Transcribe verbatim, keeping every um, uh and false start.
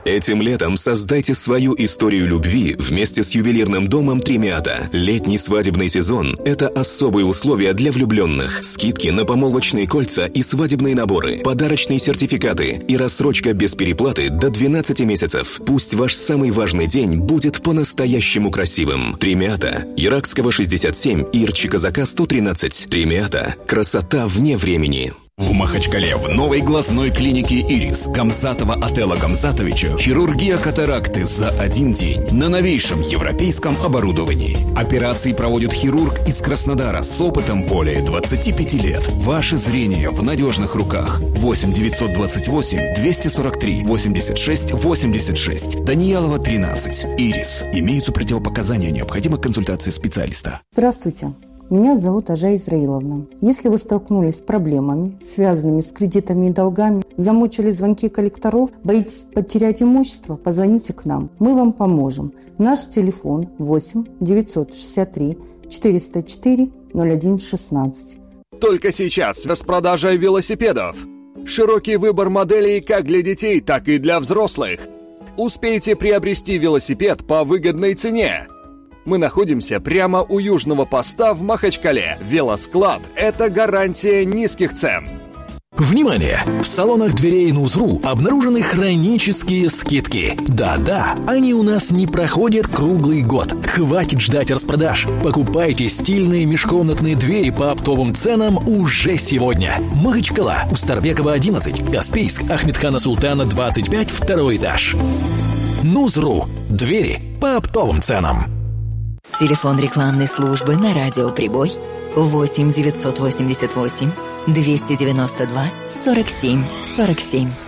Этим летом создайте свою историю любви вместе с ювелирным домом Тремиата. Летний свадебный сезон – это особые условия для влюбленных. Скидки на помолвочные кольца и свадебные наборы, подарочные сертификаты и рассрочка без переплаты до двенадцати месяцев. Пусть ваш самый важный день будет по-настоящему красивым. Тремиата. Иракского шестьдесят семь и Ирчика-Зака сто тринадцать. Тремиата. Красота вне времени. В Махачкале в новой глазной клинике «Ирис» Гамзатова Отелла Гамзатовича хирургия катаракты за один день на новейшем европейском оборудовании. Операции проводит хирург из Краснодара с опытом более двадцати пяти лет. Ваше зрение в надежных руках. восемь девятьсот двадцать восемь двести сорок три восемьдесят шесть восемьдесят шесть. Даниялова, тринадцать. «Ирис». Имеются противопоказания, необходима консультация специалиста. Здравствуйте. Меня зовут Ажа Израиловна. Если вы столкнулись с проблемами, связанными с кредитами и долгами, замучили звонки коллекторов, боитесь потерять имущество, позвоните к нам. Мы вам поможем. Наш телефон восемь девятьсот шестьдесят три четыреста четыре ноль один шестнадцать. Только сейчас распродажа велосипедов. Широкий выбор моделей как для детей, так и для взрослых. Успейте приобрести велосипед по выгодной цене. Мы находимся прямо у южного поста в Махачкале. Велосклад – это гарантия низких цен. Внимание! В салонах дверей Нузру обнаружены хронические скидки. Да-да, они у нас не проходят круглый год. Хватит ждать распродаж. Покупайте стильные межкомнатные двери по оптовым ценам уже сегодня. Махачкала, Устарбекова, одиннадцать, Каспийск, Ахмедхана Султана, двадцать пять, второй этаж. Нузру. Двери по оптовым ценам. Телефон рекламной службы на радио «Прибой» восемь девятьсот восемьдесят восемь двести девяносто два сорок семь сорок семь.